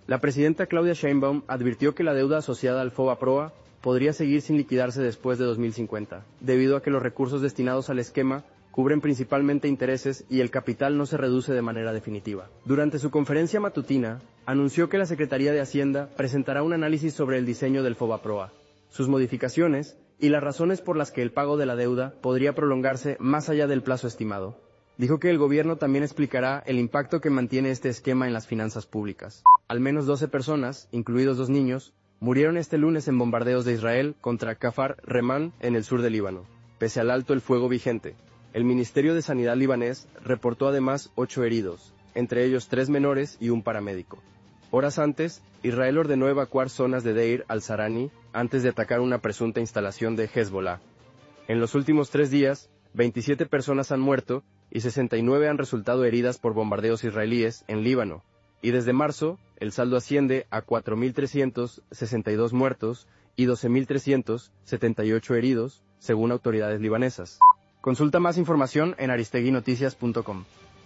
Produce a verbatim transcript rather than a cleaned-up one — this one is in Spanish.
La presidenta Claudia Sheinbaum advirtió que la deuda asociada al FOBAPROA podría seguir sin liquidarse después de dos mil cincuenta, debido a que los recursos destinados al esquema cubren principalmente intereses y el capital no se reduce de manera definitiva. Durante su conferencia matutina, anunció que la Secretaría de Hacienda presentará un análisis sobre el diseño del FOBAPROA, sus modificaciones y las razones por las que el pago de la deuda podría prolongarse más allá del plazo estimado. Dijo que el gobierno también explicará el impacto que mantiene este esquema en las finanzas públicas. Al menos doce personas, incluidos dos niños, murieron este lunes en bombardeos de Israel contra Kafar Reman en el sur del Líbano, pese al alto el fuego vigente. El Ministerio de Sanidad libanés reportó además ocho heridos, entre ellos tres menores y un paramédico. Horas antes, Israel ordenó evacuar zonas de Deir al-Zarani antes de atacar una presunta instalación de Hezbollah. En los últimos tres días, veintisiete personas han muerto y sesenta y nueve han resultado heridas por bombardeos israelíes en Líbano, y desde marzo, el saldo asciende a cuatro mil trescientos sesenta y dos muertos y doce mil trescientos setenta y ocho heridos, según autoridades libanesas. Consulta más información en aristegui noticias punto com.